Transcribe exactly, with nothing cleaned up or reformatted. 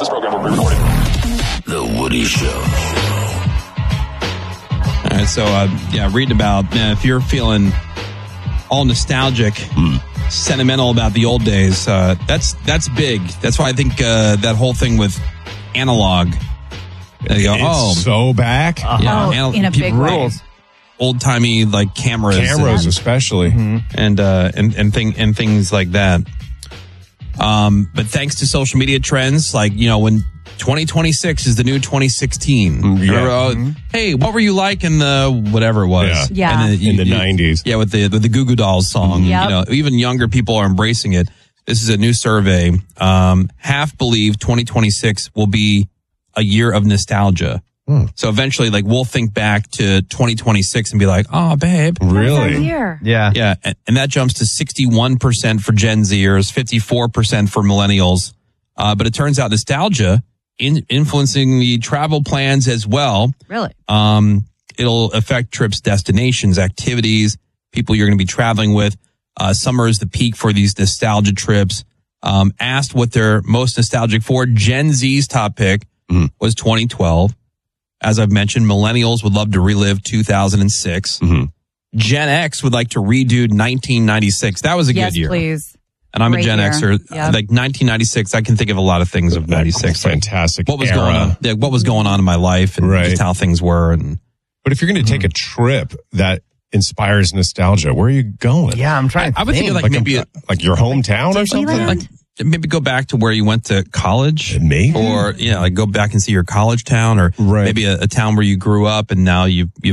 This program will be recorded. The Woody Show. All right, so, uh, yeah, reading about uh, if you're feeling all nostalgic, mm. sentimental about the old days, uh, that's that's big. That's why I think uh, that whole thing with analog. Uh, you go, it's oh, so back. Uh-huh. Yeah, oh, anal- in a big way. Old timey like cameras, cameras and, especially, mm-hmm. and uh, and and thing and things like that. Um, but thanks to social media trends, like you know when twenty twenty-six is the new twenty sixteen. Yeah. Remember, oh, mm-hmm. Hey, what were you like in the whatever it was? Yeah, yeah. And then you, in the you, nineties. Yeah, with the with the Goo Goo Dolls song. Yep. You know, even younger people are embracing it. This is a new survey. Um, half believe twenty twenty-six will be a year of nostalgia. Hmm. So eventually, like, we'll think back to twenty twenty-six and be like, oh, babe. Really? Here. Yeah. Yeah. And, and that jumps to sixty-one percent for Gen Zers, fifty-four percent for millennials. Uh, but it turns out nostalgia in influencing the travel plans as well. Really? Um, it'll affect trips, destinations, activities, people you're going to be traveling with. Uh, summer is the peak for these nostalgia trips. Um, asked what they're most nostalgic for. Gen Z's top pick mm. was twenty twelve. As I've mentioned, millennials would love to relive two thousand six. Mm-hmm. Gen X would like to redo nineteen ninety-six. That was a yes, good year. Please. And I'm Great a Gen year. Xer. Yep. Like nineteen ninety-six, I can think of a lot of things of ninety-six. Fantastic. Like what was era. going on? Yeah, what was going on in my life and right. just how things were. And but if you're going to take mm-hmm. a trip that inspires nostalgia, where are you going? Yeah, I'm trying. To I would think, think of like, like maybe a, like your hometown or something. Like, maybe go back to where you went to college. Maybe. Or, yeah, like go back and see your college town or right. maybe a, a town where you grew up and now you, you